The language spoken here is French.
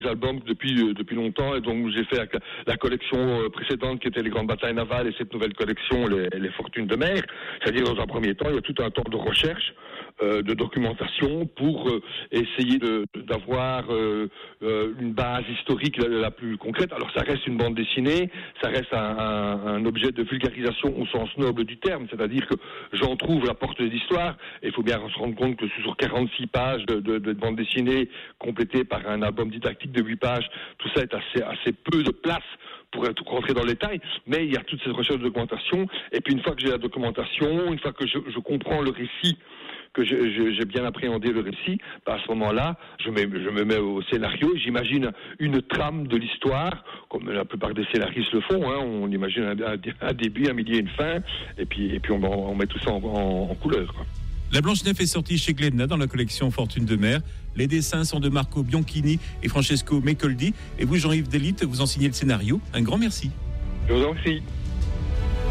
albums depuis longtemps, et donc j'ai fait la collection précédente qui était les grandes batailles navales, et cette nouvelle collection les fortunes de mer. C'est-à-dire, dans un premier temps, il y a tout un temps de recherche, de documentation pour essayer d'avoir une base historique la plus concrète. Alors ça reste une bande dessinée, ça reste un objet de vulgarisation au sens noble du terme, c'est-à-dire que j'en trouve la porte de l'histoire, et il faut bien se rendre compte que sur 46 pages de bande dessinée complétée par un album didactique de 8 pages, tout ça est assez peu de place pour rentrer dans le détail, mais il y a toute cette recherche de documentation, et puis une fois que j'ai la documentation, une fois que je comprends le récit, que j'ai bien appréhendé le récit, à ce moment-là, je me mets au scénario, j'imagine une trame de l'histoire, comme la plupart des scénaristes le font, on imagine un début, un milieu, une fin, et puis on met tout ça en couleur, quoi. La Blanche-Neige est sortie chez Glénat dans la collection Fortune de mer. Les dessins sont de Marco Bianchini et Francesco Mecoldi. Et vous, Jean-Yves Delite, vous en signez le scénario. Un grand merci. Je vous en prie.